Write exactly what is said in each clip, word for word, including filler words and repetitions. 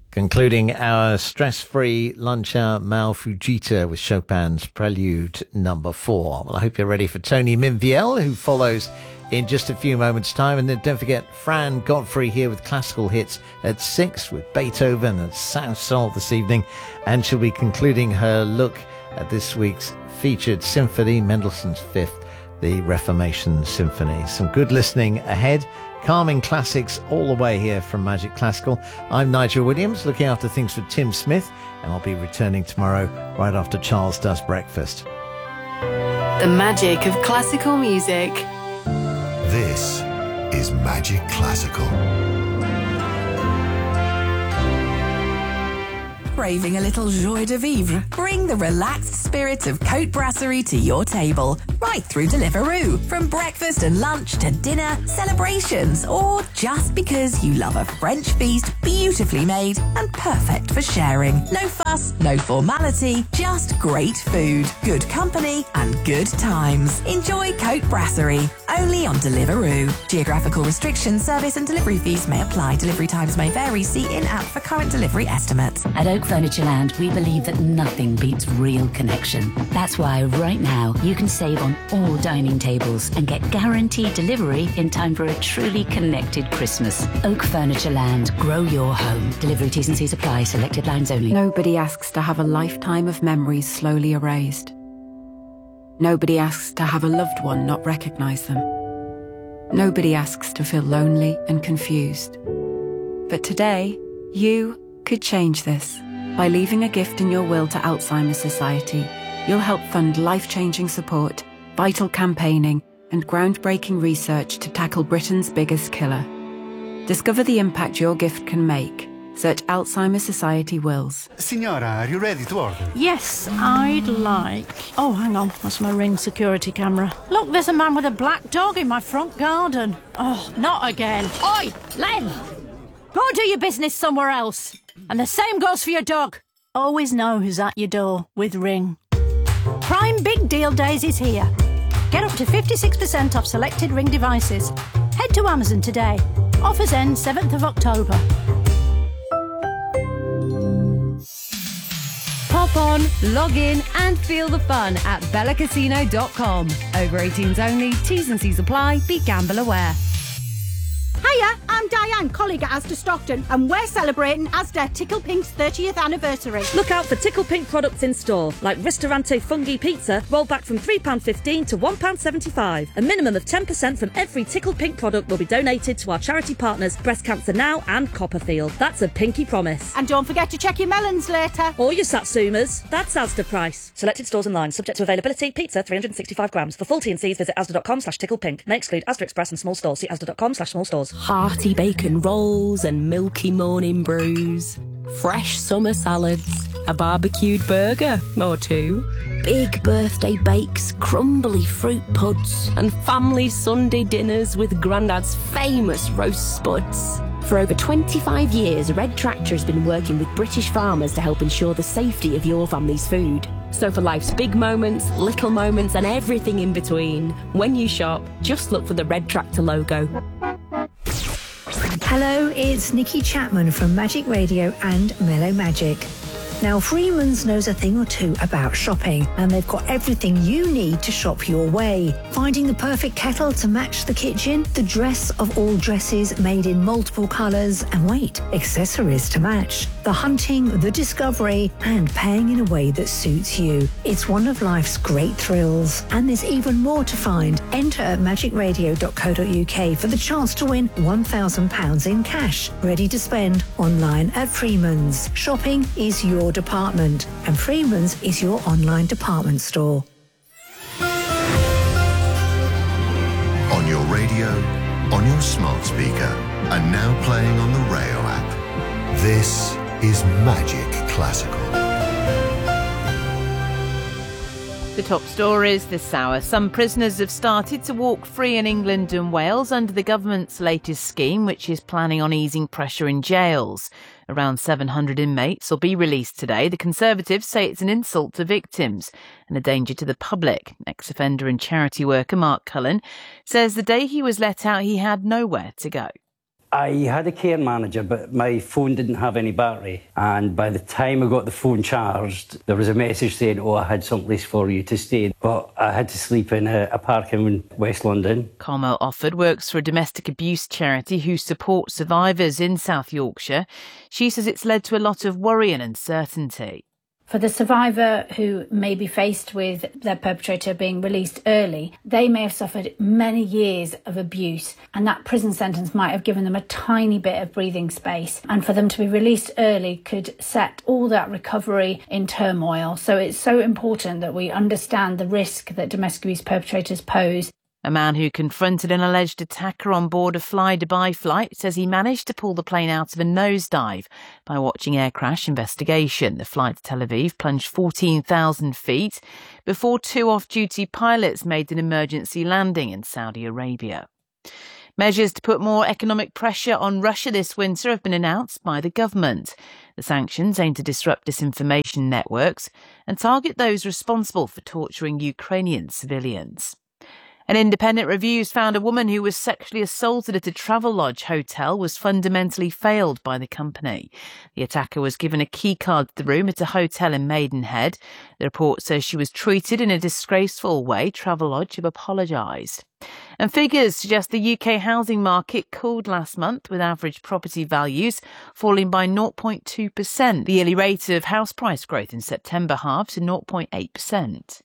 Concluding our stress-free lunch hour, Mao Fujita with Chopin's Prelude number four. Well, I hope you're ready for Tony Minviel, who follows in just a few moments' time. And then don't forget Fran Godfrey here with classical hits at six with Beethoven and South Soul this evening. And she'll be concluding her look at this week's featured symphony, Mendelssohn's Fifth, the Reformation Symphony. Some good listening ahead. Calming classics all the way here from Magic Classical. I'm Nigel Williams, looking after things for Tim Smith, and I'll be returning tomorrow right after Charles does breakfast. The magic of classical music. This is Magic Classical. Craving a little joie de vivre? Bring the relaxed spirit of Cote Brasserie to your table, right through Deliveroo. From breakfast and lunch to dinner, celebrations, or just because you love a French feast beautifully made and perfect for sharing. No fuss, no formality, just great food, good company and good times. Enjoy Cote Brasserie, only on Deliveroo. Geographical restrictions, service and delivery fees may apply. Delivery times may vary. See in-app for current delivery estimates. At Oak Furnitureland, we believe that nothing beats real connection. That's why right now you can save on all dining tables and get guaranteed delivery in time for a truly connected Christmas. Oak Furnitureland, grow your home. Delivery T's and C's apply. Selected lines only. Nobody asks to have a lifetime of memories slowly erased. Nobody asks to have a loved one not recognise them. Nobody asks to feel lonely and confused. But today, you could change this. By leaving a gift in your will to Alzheimer's Society, you'll help fund life-changing support, vital campaigning, and groundbreaking research to tackle Britain's biggest killer. Discover the impact your gift can make. Search Alzheimer's Society Wills. Signora, are you ready to order? Yes, I'd like... Oh, hang on, that's my Ring security camera. Look, there's a man with a black dog in my front garden. Oh, not again. Oi, Len! Go do your business somewhere else. And the same goes for your dog. Always know who's at your door with Ring. Prime Big Deal Days is here. Get up to fifty-six percent off selected Ring devices. Head to Amazon today. Offers end seventh of October. Hop on, log in and feel the fun at bella casino dot com. Over eighteens only, T's and C's apply, be gamble aware. Hiya, I'm Diane, colleague at Asda Stockton, and we're celebrating Asda Tickle Pink's thirtieth anniversary. Look out for Tickle Pink products in store, like Ristorante Fungi Pizza, rolled back from three pounds fifteen to one pound seventy-five. A minimum of ten percent from every Tickle Pink product will be donated to our charity partners Breast Cancer Now and Copperfield. That's a pinky promise. And don't forget to check your melons later. Or your Satsumas. That's Asda price. Selected stores online, subject to availability. Pizza, three hundred sixty-five grams. For full T and C's, visit asda dot com slash tickle pink. May exclude Asda Express and small stores. See asda dot com slash small stores. Hearty bacon rolls and milky morning brews, fresh summer salads, a barbecued burger or two, big birthday bakes, crumbly fruit puds, and family Sunday dinners with Grandad's famous roast spuds. For over twenty-five years, Red Tractor has been working with British farmers to help ensure the safety of your family's food. So for life's big moments, little moments, and everything in between, when you shop, just look for the Red Tractor logo. Hello, it's Nikki Chapman from Magic Radio and Mellow Magic. Now, Freeman's knows a thing or two about shopping, and they've got everything you need to shop your way. Finding the perfect kettle to match the kitchen, the dress of all dresses made in multiple colours, and wait, accessories to match. The hunting, the discovery, and paying in a way that suits you. It's one of life's great thrills, and there's even more to find. Enter at magic radio dot co dot uk for the chance to win one thousand pounds in cash, ready to spend online at Freeman's. Shopping is your department, and Freeman's is your online department store. On your radio, on your smart speaker, and now playing on the Rayo app. This is Magic Classical. The top stories this hour. Some prisoners have started to walk free in England and Wales under the government's latest scheme, which is planning on easing pressure in jails. Around seven hundred inmates will be released today. The Conservatives say it's an insult to victims and a danger to the public. Ex-offender and charity worker Mark Cullen says the day he was let out, he had nowhere to go. I had a care manager, but my phone didn't have any battery. And by the time I got the phone charged, there was a message saying, oh, I had someplace for you to stay. But I had to sleep in a, a park in West London. Carmel Offord works for a domestic abuse charity who supports survivors in South Yorkshire. She says it's led to a lot of worry and uncertainty. For the survivor who may be faced with their perpetrator being released early, they may have suffered many years of abuse, and that prison sentence might have given them a tiny bit of breathing space. And for them to be released early could set all that recovery in turmoil. So it's so important that we understand the risk that domestic abuse perpetrators pose. A man who confronted an alleged attacker on board a Fly Dubai flight says he managed to pull the plane out of a nosedive by watching air crash investigation. The flight to Tel Aviv plunged fourteen thousand feet before two off-duty pilots made an emergency landing in Saudi Arabia. Measures to put more economic pressure on Russia this winter have been announced by the government. The sanctions aim to disrupt disinformation networks and target those responsible for torturing Ukrainian civilians. An independent review's found a woman who was sexually assaulted at a Travelodge hotel was fundamentally failed by the company. The attacker was given a key card to the room at a hotel in Maidenhead. The report says she was treated in a disgraceful way. Travelodge have apologised. And figures suggest the U K housing market cooled last month, with average property values falling by zero point two percent. The yearly rate of house price growth in September halved to zero point eight percent.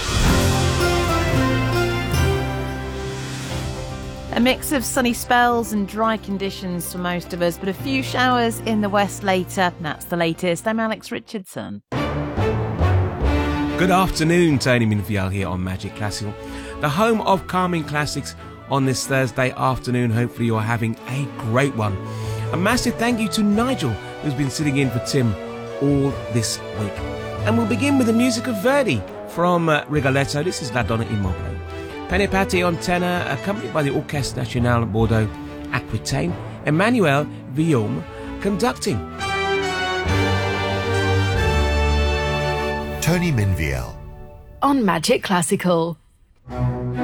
A mix of sunny spells and dry conditions for most of us, but a few showers in the west later. That's the latest. I'm Alex Richardson. Good afternoon, Tony Minfield here on Magic Classical, the home of calming classics on this Thursday afternoon. Hopefully you're having a great one. A massive thank you to Nigel, who's been sitting in for Tim all this week. And we'll begin with the music of Verdi from uh, Rigoletto. This is La Donna Immobile. Penny Patti on tenor, accompanied by the Orchestre Nationale Bordeaux Aquitaine, Emmanuel Villaume conducting. Tony Minviel on Magic Classical.